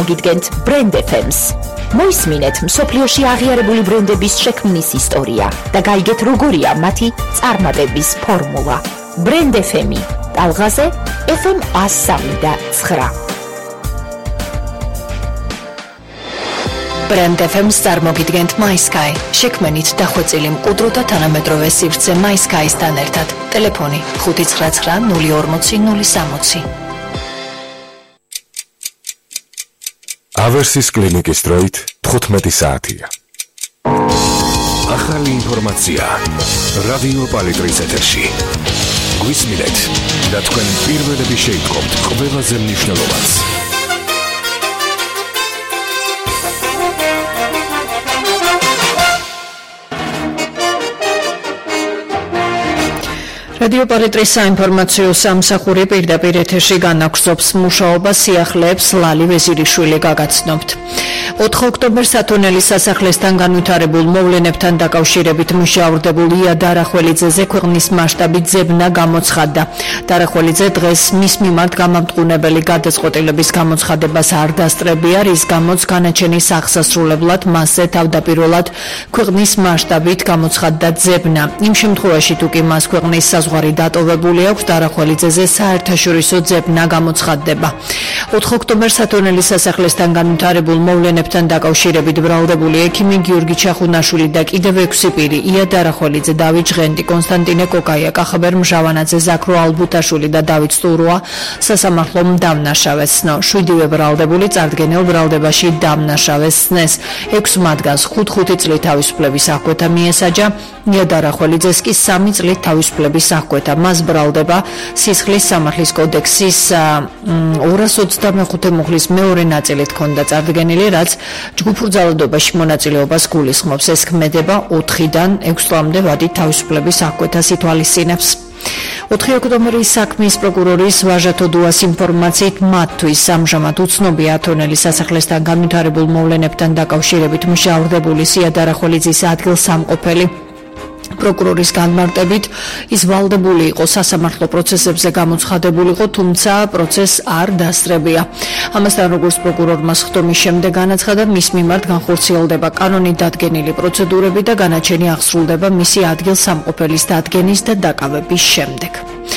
წარმოგიდგენთ Brand FM-ს. მოისმინეთ მსოფლიოში აღიარებული ბრენდების შექმნის ისტორია და გაიგეთ როგორია მათი წარმატების ფორმულა. Brand FM-ი ტალღაზე FM 103.9. Brand FM-ს წარმოგიდგენთ MySky. შექმნით დახვეწილი მყუდრო და თანამედროვე სივრცე MySky-სთან ერთად. ტელეფონი 599 040 060. ავერსის კლინიკის დროით 15 საათია. ახალი ინფორმაცია რადიო პალიტრის ეთერში. გვისმინეთ და თქვენ პირველები შეიტყობთ ყველაზე მნიშვნელოვანს. რადიო პალიტრის საინფორმაციო სამსახური პირდაპირ ეთერში განაგრძობს მუშაობას სიახლეებს ლალი ვეზირიშვილი გაგაცნობთ. 4 ოქტომბერს ათონელის სასახლესთან განვითარებულ მოვლენებთან დაკავშირებით მუშავრდებულ ია დარახველიძეზე ქვეყნის მასშტაბით ძებნა გამოცხადდა. დარახველიძე დღეს მის მიმართ გამამტყუნებელი გადაწყვეტილების გამოცხადებას არ დასწრებია, რის გამოც განაჩენის აღსასრულებლად მასზე თავდაპირველად ქვეყნის მასშტაბით გამოცხადდა ძებნა. იმ შემთხვევაში თუ კი მას ქვეყნის საზღვარი დატოვებული აქვს, დარახველიძეზე საერთაშორისო ძებნა გამოცხადდება. 4 ოქტომბერს ათონელის სასახლესთან განვითარებულ მოვლენებთან დაკავშირებით ბრალდებული ექიმი გიორგი ჩახუნაშვილი და კიდევ 6 პირი ია დარახველიძე, დავით ჟღენტი, კონსტანტინე კოკაია, კახაბერ მჟავანაძე, ზაქრო ალბუთაშვილი და დავით სტურუა სასამართლომ დამნაშავეს ცნო. 7-ვე ბრალდებული წარდგენილ ბრალდებაში დამნაშავეს ცნეს. 6 მათგანს 5 წლით თავისუფლების აღკვეთა მიესაჯა, ია დარახველიძეს კი 3 წლით თავისუფლების აღკვეთა. მას ბრალდება სისხლის სამართლის კოდექსის 225 მუხლის მეორე ნაწილით ჰქონდა წარდგენილი, რაც ჯგუფურ ძალადობაში მონაწილეობას გულისხმობს. ეს ქმედება 4-დან 6 წლამდე ვადით თავისუფლების აღკვეთას ითვალისწინებს. 4 ოქტომბრის საქმის პროკურორის ვაჟა თოდუას ინფორმაციით მათთვის ამჟამად უცნობია ათონელის სასახლესთან განვითარებულ მოვლენებთან დაკავშირებით მუშავრდებული ია დარახველიძის ადგილსამყოფელი. პროკურორის განმარტებით ის ვალდებული იყო სასამართლო პროცესებზე გამოცხადებულიყო, თუმცა პროცესს არ დასწრებია. ამასთან როგორც პროკურორმა სხდომის შემდეგ განაცხადა, მის მიმართ განხორციელდება კანონით დადგენილი პროცედურები და განაჩენი აღსრულდება მისი ადგილსამყოფელის დადგენის და დაკავების შემდეგ.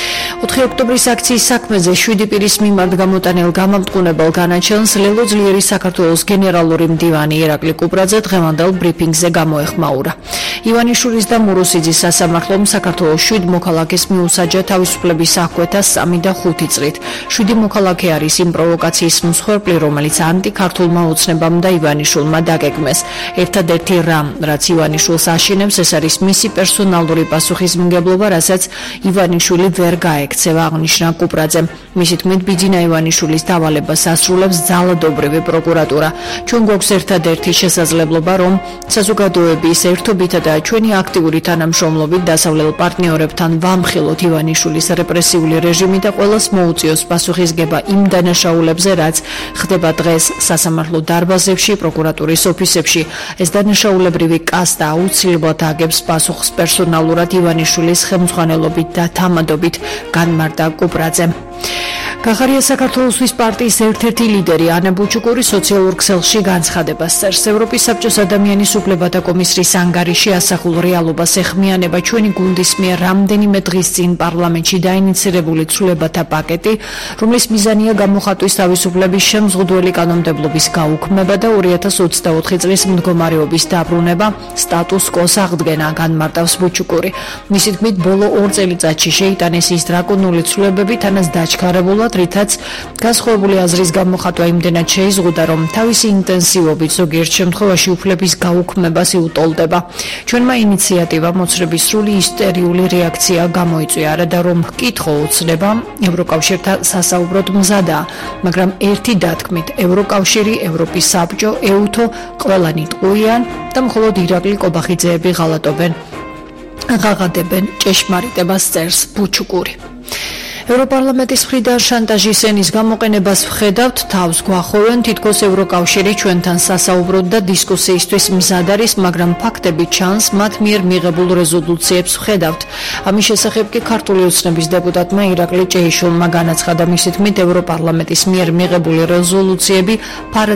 4 ოქტომბრის აქციის საქმეზე 7 პირის მიმართ გამოტანილ გამამტყუნებელ განაჩენს ლელო ძლიერის საქართველოს გენერალური მდივანი ირაკლი კუპრაძე დღევანდელ ბრიფინგზე გამოეხმაურა. ივანიშვილის და მურუსიძის სასამართლომ საქართველოს 7 მოქალაქეს მიუსაჯა თავისუფლების აღკვეთა 3 და 5 წლით. 7 მოქალაქე არის იმ პროვოკაციის მსხვერპლი, რომელიც ანტიქართულმა ოცნებამ და ივანიშვილმა დაგეგმეს. ერთადერთი რამ, რაც ივანიშვილს აშინებს, ეს არის მისი პერსონალური პასუხისმგებლობა, რასაც ივანიშვილი ვერ გაექცევა, აღნიშნა კუპრაძემ. მისი თქმით, ბიძინა ივანიშვილის დავალებას ასრულებს ძალადობრივი პროკურატურა. ჩვენ გვაქვს ერთადერთი შესაძლებლობა, რომ საზოგადოების ერთობითა და ჩვენი აქტიური თანამშრომლობით დასავლელ პარტნიორებთან ვამხილოთ ივანიშვილის რეპრესიული რეჟიმი და ყველას მოუწიოს პასუხისგება იმ დანაშაულებზე, რაც ხდება დღეს სასამართლო დარბაზებში, პროკურატურის ოფისებში. ეს დანაშაულებრივი კასტა აუცილებლად აგებს პასუხს პერსონალურად ივანიშვილის ხელმძღვანელობით და თამადობით, განმარტა კუპრაძემ. გახარია საქართველოსთვის პარტიის ერთ-ერთი ლიდერი ანა ბუჩუკური სოციალურ ქსელში განცხადებას წერს. ევროპის საბჭოს ადამიანის უფლებათა კომისრის ანგარიში ასახულ რეალობას ეხმიანება ჩვენი გუნდის მიერ რამდენიმე დღის წინ პარლამენტში დაინიცირებული ცვლილებათა პაკეტი, რომლის მიზანია გამოხატვის თავისუფლების შემზღუდველი კანონმდებლობის გაუქმება და 2024 წლის მდგომარეობის დაბრუნება, სტატუს კოს აღდგენა, განმარტავს ბუჩუკური. მისი თქმით, ბოლო 2 წელიწადში შეიტანეს ის დრაკონული ცვლილებები, თანაც დაჩქარებულად, რითაც განსხვავებული აზრის გამოხატვა იმდენად შეიზღუდა, რომ თავისი ინტენსივობით ზოგიერთ შემთხვევაში უფლების გაუქმებას იუტოლდება. ჩვენმა ინიციატივამ მოცრების სრული ისტერიული რეაქცია გამოიწვია, არადა რომ მკითხო უცნება ევროკავშირთან სასაუბროდ მზადაა, მაგრამ ერთი დათქმით, ევროკავშირი, ევროპის საბჭო, ეუთო ყველანი ტყუიან და მხოლოდ ირაკლი კობახიძეები ღაღადებენ ჭეშმარიტებას, წერს ბუჩუკური. ევროპარლამენტის მხრიდან შანტაჟის ენის გამოყენებას ვხედავთ, თავს გვახოვენ, თითქოს ევროკავშირი ჩვენთან სასაუბროდ და დისკუსიისთვის მზად არის, მაგრამ ფაქტები ჩანს, მათ მიერ მიღებულ რეზოლუციებს ვხედავთ. ამის შესახებ კი ქართული ოცნების დეპუტატმა ირაკლი ჭეიშვილმა განაცხადა, მისი თქმით, ევროპარლამენტის მიერ მიღებული რეზოლუციები